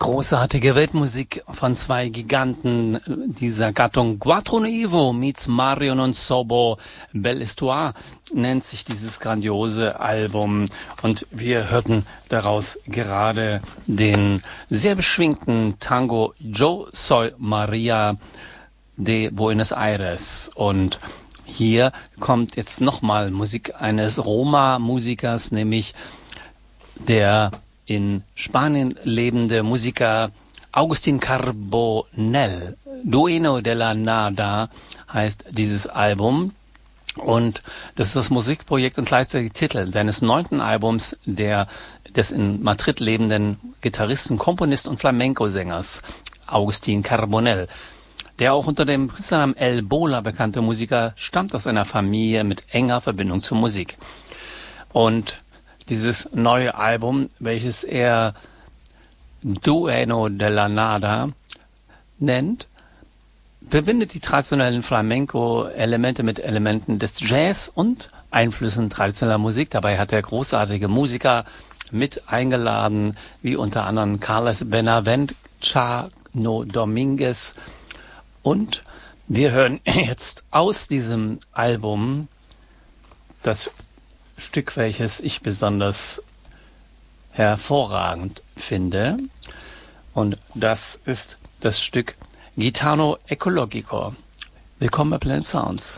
Großartige Weltmusik von zwei Giganten dieser Gattung. Quattro Noivo meets Mario non Sobo, Belle Histoire nennt sich dieses grandiose Album. Und wir hörten daraus gerade den sehr beschwingten Tango Yo Soy Maria de Buenos Aires. Und hier kommt jetzt nochmal Musik eines Roma-Musikers, nämlich der in Spanien lebende Musiker Agustín Carbonell. Dueño de la Nada heißt dieses Album. Und das ist das Musikprojekt und gleichzeitig Titel seines 9. Albums des in Madrid lebenden Gitarristen, Komponisten und Flamenco-Sängers Agustín Carbonell. Der auch unter dem Künstlernamen El Bola bekannte Musiker stammt aus einer Familie mit enger Verbindung zur Musik. Und dieses neue Album, welches er Dueño de la Nada nennt, verbindet die traditionellen Flamenco-Elemente mit Elementen des Jazz und Einflüssen traditioneller Musik. Dabei hat er großartige Musiker mit eingeladen, wie unter anderem Carlos Benavent, Chano Dominguez. Und wir hören jetzt aus diesem Album das Stück, welches ich besonders hervorragend finde. Und das ist das Stück Gitano Ecologico. Willkommen bei Planet Sounds.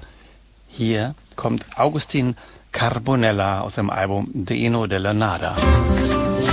Hier kommt Agustín Carbonell aus dem Album Dueño de la Nada.